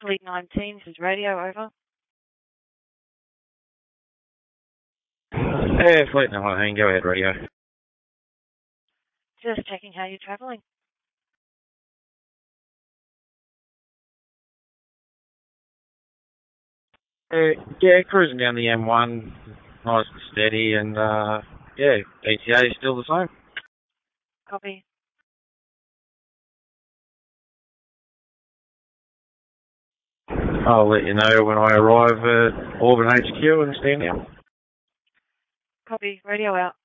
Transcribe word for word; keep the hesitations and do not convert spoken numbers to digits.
Fleet nineteen, this is radio, over. Hey, Fleet nineteen, go ahead, radio. Just checking how you're travelling. Uh, yeah, cruising down the M one, nice and steady, and uh, yeah, E T A is still the same. Copy. I'll let you know when I arrive at Auburn H Q and stand out. Copy, radio out.